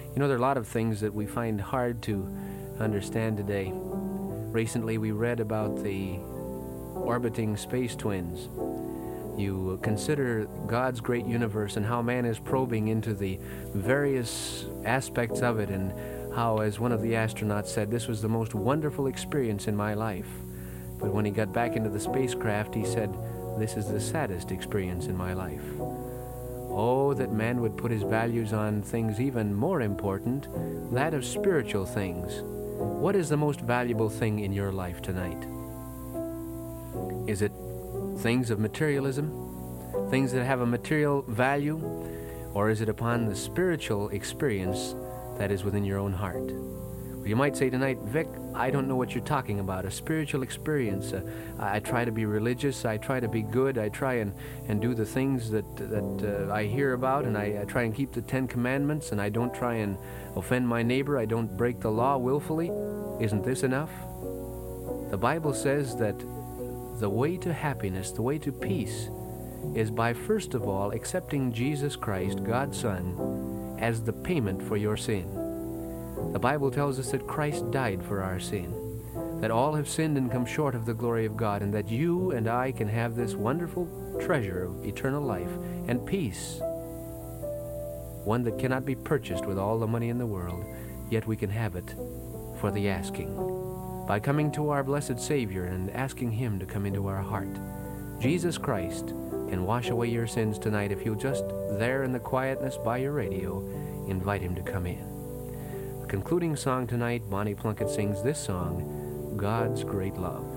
You know, there are a lot of things that we find hard to understand today. Recently, we read about the orbiting space twins. You consider God's great universe and how man is probing into the various aspects of it, and how, as one of the astronauts said, this was the most wonderful experience in my life. But when he got back into the spacecraft, he said, this is the saddest experience in my life. Oh, that man would put his values on things even more important, that of spiritual things. What is the most valuable thing in your life tonight? Is it things of materialism? Things that have a material value? Or is it upon the spiritual experience that is within your own heart? Well, you might say tonight, Vic, I don't know what you're talking about. A spiritual experience. I try to be religious. I try to be good. I try and do the things that I hear about, and I try and keep the 10 Commandments, and I don't try and offend my neighbor. I don't break the law willfully. Isn't this enough? The Bible says that the way to happiness, the way to peace, is by first of all accepting Jesus Christ, God's Son, as the payment for your sin. The Bible tells us that Christ died for our sin, that all have sinned and come short of the glory of God, and that you and I can have this wonderful treasure of eternal life and peace, one that cannot be purchased with all the money in the world, yet we can have it for the asking, by coming to our blessed Savior and asking Him to come into our heart. Jesus Christ can wash away your sins tonight if you'll just, there in the quietness by your radio, invite Him to come in. The concluding song tonight, Bonnie Plunkett sings this song, God's Great Love.